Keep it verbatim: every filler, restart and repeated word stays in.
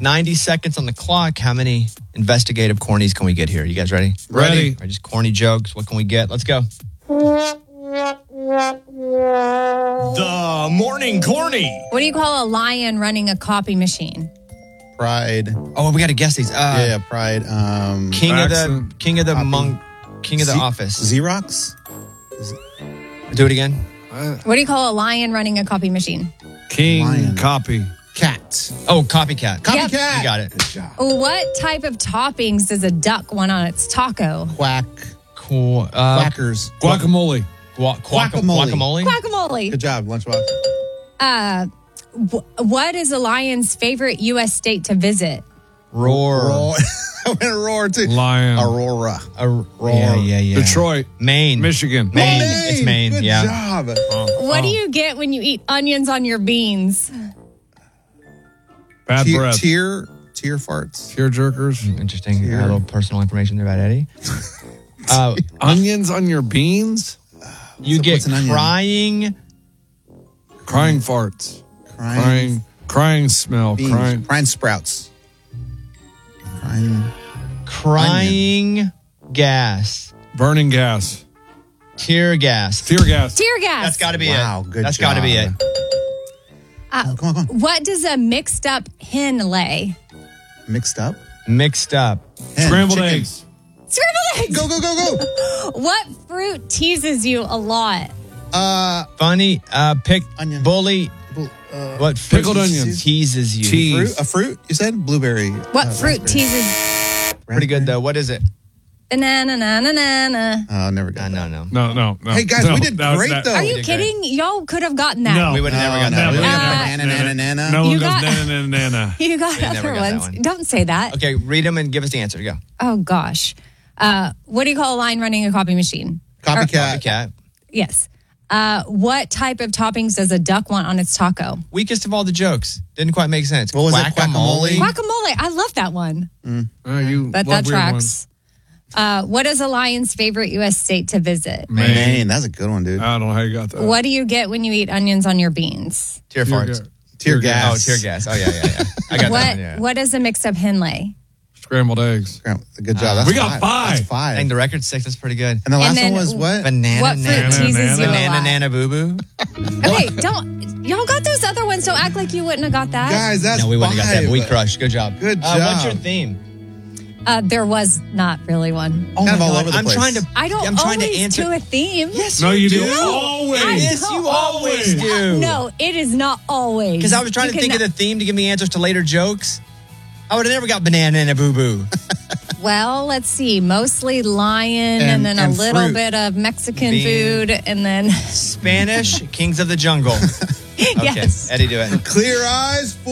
ninety seconds on the clock. How many investigative cornies can we get here? You guys ready? Ready. Or just corny jokes. What can we get? Let's go. The morning corny. What do you call a lion running a copy machine? Pride. Oh, we got to guess these. Uh, yeah, yeah, Pride. Um, King of the Accent. King of the Copy. monk. King of the Z- office. Xerox? Do it again. What do you call a lion running a copy machine? King Lion. copy. Cat. Oh, copycat. Copycat. Yep. You got it. Good job. What type of toppings does a duck want on its taco? Quack. Cool. Uh, Quackers. Guacamole. Gua- guaca- Guacamole. guacamole. Guacamole. Good job, Lunchbox. Uh, wh- what is a lion's favorite U S state to visit? Roar. Roar. I went to roar too. Lion. Aurora. A roar. Yeah, yeah, yeah. Detroit. Maine. Michigan. Maine. Maine. It's Maine. Good yeah. job. What do you get when you eat onions on your beans? Bad Tear, breath. tear, tear farts. Tear jerkers. Interesting. Here. A little personal information there about Eddie. Uh, Onions on your beans? you So get what's an onion? crying. Crying farts. Crying. Crying. Crying smell. Beans. Crying. Crying sprouts. Crying. Crying gas. Burning gas. Tear gas. Tear gas. Tear gas. That's got to be Wow, it. good That's got to be it. job. Uh, Come on, come on. What does a mixed up hen lay? Mixed up. Mixed up. Hen, Scrambled chicken. eggs. Scrambled eggs. Go, go, go, go. What fruit teases you a lot? Uh, Funny. Uh, pick. Onion. Bully. uh, What fruit Pickled onions. teases you? Cheese. fruit? A fruit? You said blueberry. What uh, fruit raspberry. teases? Pretty good though. What is it? Banana, na, na, na, na. Oh, never Uh, got no, that. no. No, no, no. Hey, guys, no, we did that was great, that- though. Are we you did kidding? Y'all could have gotten that. No. We would have never No, got no, that. we We would've would've got never- banana, banana, banana. No one You goes got- na na na na. You got We never other got that ones. one. Don't say that. Okay, read them and give us the answer. Go. Oh, gosh. Uh, what do you call a lion running a copy machine? Copycat. Copycat. Yes. Uh, what type of toppings does a duck want on its taco? Weakest of all the jokes. Didn't quite make sense. What was it? Guacamole? Guacamole. I love that one. Oh, you But love that weird tracks. ones. Uh, what is a lion's favorite U S state to visit? Maine. Maine. That's a good one, dude. I don't know how you got that. What do you get when you eat onions on your beans? Tear Tear farts. gas. Tear Oh, gas. tear gas. Oh, yeah, yeah, yeah. I got What that one, yeah. What does a mixed up hen lay? Scrambled eggs. Good job. That's We got five. That's five. I think the record's six. That's pretty good. And the last And then one was what? Banana, What fruit nana, teases Banana, you a banana, lot? nana, boo boo. Okay, don't y'all got those other ones? Don't act like you wouldn't have got that. Guys, that's No, we wouldn't have got that, but we five. crushed. Good job. Good Uh, what's job. your theme? Uh, there was not really one. Oh Kind my of all God, over the I'm place. trying to. I don't I'm trying always to answer. do a theme. Yes, No, you do. do. Always. I Yes, don't you always always. do. No, it is not always. Because I was trying You to think of cannot- the theme to give me answers to later jokes. I would have never got banana and a boo boo. Well, let's see. Mostly lion, and, And- then and a little fruit. bit of Mexican Bean. food, and then Spanish, Kings of the Jungle. Okay, yes. Eddie, do it. Clear eyes.